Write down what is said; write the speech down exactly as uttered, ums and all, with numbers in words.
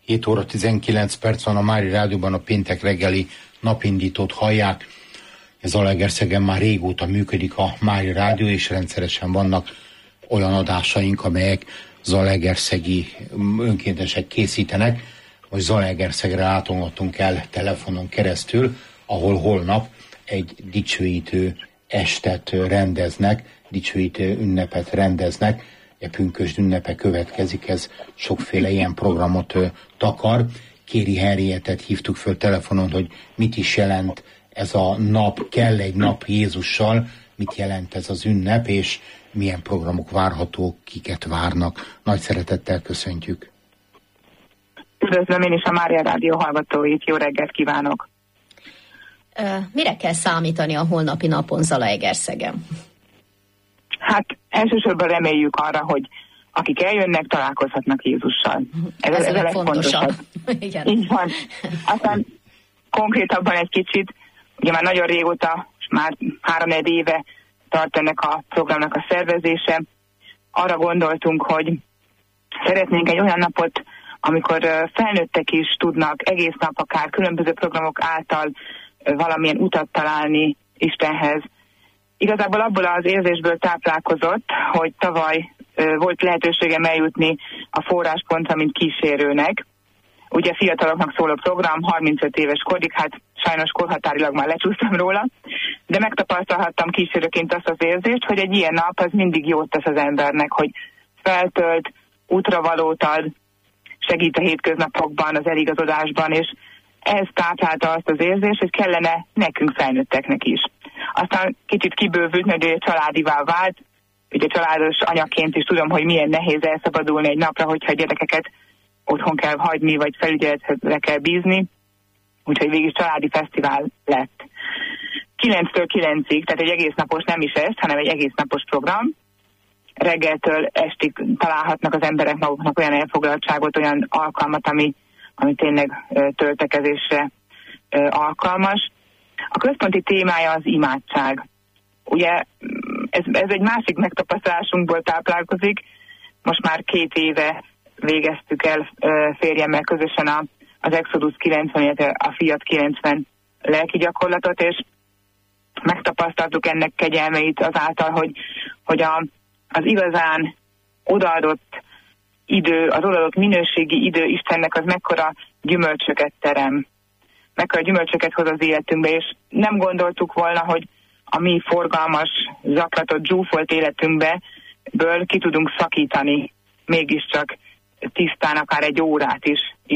hét óra tizenkilenc perc van, a Mária Rádióban a péntek reggeli napindítót hallják. Ez Zalaegerszegen már régóta működik a Mária Rádió, és rendszeresen vannak olyan adásaink, amelyek zalaegerszegi önkéntesek készítenek, vagy Zalaegerszegre látogatunk el telefonon keresztül, ahol holnap egy dicsőítő estet rendeznek, dicsőítő ünnepet rendeznek, a pünkösd ünnepe következik, ez sokféle ilyen programot ö, takar. Kéri Henrietet hívtuk föl telefonon, hogy mit is jelent ez a nap, kell egy nap Jézussal, mit jelent ez az ünnep, és milyen programok várhatók, kiket várnak. Nagy szeretettel köszöntjük. Üdvözlöm én is a Mária Rádió hallgatóit, jó reggelt kívánok! Mire kell számítani a holnapi napon Zalaegerszegen? Hát elsősorban reméljük arra, hogy akik eljönnek, találkozhatnak Jézussal. Ez, ez, ez a legfontosabb. Igen. Így van. Aztán konkrétabban egy kicsit, ugye már nagyon régóta, már három-négy éve tart ennek a programnak a szervezése. Arra gondoltunk, hogy szeretnénk egy olyan napot, amikor felnőttek is tudnak egész nap akár különböző programok által valamilyen utat találni Istenhez. Igazából abból az érzésből táplálkozott, hogy tavaly volt lehetőségem eljutni a forráspontra, mint kísérőnek. Ugye fiataloknak szóló program, harmincöt éves korig, hát sajnos korhatárilag már lecsúsztam róla, de megtapasztalhattam kísérőként azt az érzést, hogy egy ilyen nap az mindig jót tesz az embernek, hogy feltölt, útravalót ad, segít a hétköznapokban, az eligazodásban, és ez táplálta azt az érzést, hogy kellene nekünk felnőtteknek is. Aztán kicsit kibővült, mert ugye családivá vált, ugye családos anyaként is tudom, hogy milyen nehéz elszabadulni egy napra, hogyha a gyerekeket otthon kell hagyni, vagy felügyeletre kell bízni, úgyhogy végig családi fesztivál lett. kilenctől kilencig, tehát egy egész napos, nem is ezt, hanem egy egész napos program. Reggeltől estig találhatnak az emberek maguknak olyan elfoglaltságot, olyan alkalmat, ami, ami tényleg töltekezésre alkalmas. A központi témája az imádság. Ugye ez, ez egy másik megtapasztalásunkból táplálkozik. Most már két éve végeztük el férjemmel közösen a, az Exodus kilencven, illetve a Fiat kilencven lelki gyakorlatot, és megtapasztaltuk ennek kegyelmeit azáltal, hogy, hogy a, az igazán odaadott idő, az odaadott minőségi idő Istennek az mekkora gyümölcsöket terem, mekkora gyümölcsöket hoz az életünkbe, és nem gondoltuk volna, hogy a mi forgalmas, zaklatott, zsúfolt életünkből ki tudunk szakítani mégiscsak tisztán akár egy órát is